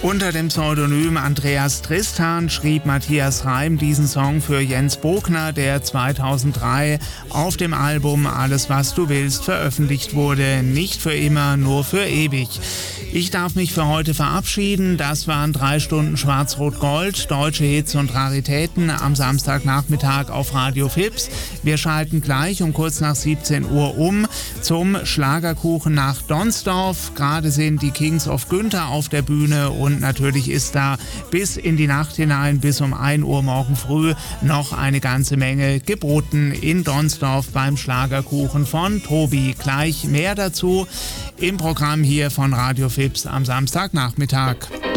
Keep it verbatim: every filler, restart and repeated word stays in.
Unter dem Pseudonym Andreas Tristan schrieb Matthias Reim diesen Song für Jens Bogner, der zweitausenddrei auf dem Album Alles was du willst veröffentlicht wurde. Nicht für immer, nur für ewig. Ich darf mich für heute verabschieden. Das waren drei Stunden Schwarz-Rot-Gold, deutsche Hits und Raritäten am Samstagnachmittag auf Radio Fips. Wir schalten gleich um kurz nach siebzehn Uhr um zum Schlagerkuchen nach Donsdorf. Gerade sind die Kings of Günther auf der Bühne und natürlich ist da bis in die Nacht hinein, bis um ein Uhr morgen früh, noch eine ganze Menge geboten in Donsdorf beim Schlagerkuchen von Tobi. Gleich mehr dazu im Programm hier von Radio Fips am Samstagnachmittag.